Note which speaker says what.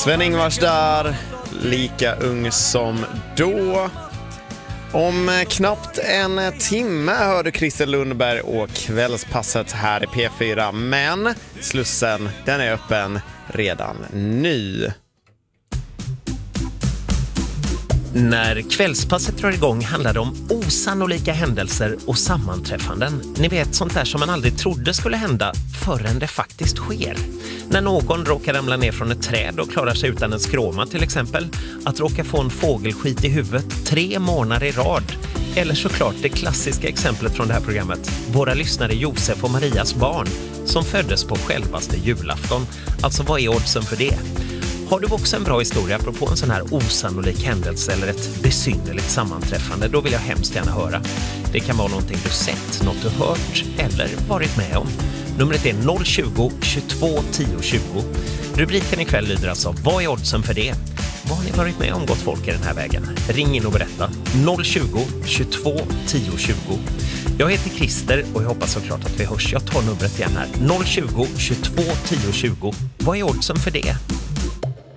Speaker 1: Sven-Ingvars där, lika ung som då. Om knappt en timme hörde Christer Lundberg och kvällspasset här i P4. Men Slussen, den är öppen redan ny.
Speaker 2: När kvällspasset drar igång handlar det om osannolika händelser och sammanträffanden. Ni vet, sånt där som man aldrig trodde skulle hända förrän det faktiskt sker. När någon råkar ramla ner från ett träd och klarar sig utan en skråma till exempel. Att råka få en fågelskit i huvudet 3 månader i rad. Eller såklart det klassiska exemplet från det här programmet. Våra lyssnare Josef och Marias barn som föddes på självaste julafton. Alltså vad är oddsen för det? Har du också en bra historia apropå en sån här osannolik händelse eller ett besynnerligt sammanträffande, då vill jag hemskt gärna höra. Det kan vara någonting du sett, något du hört eller varit med om. Numret är 020 22 10 20. Rubriken ikväll lyder alltså: vad är oddsen för det? Vad har ni varit med om, gott folk, i den här vägen? Ring in och berätta. 020 22 10 20. Jag heter Christer och jag hoppas såklart att vi hörs. Jag tar numret igen här. 020 22 10 20. Vad är oddsen för det?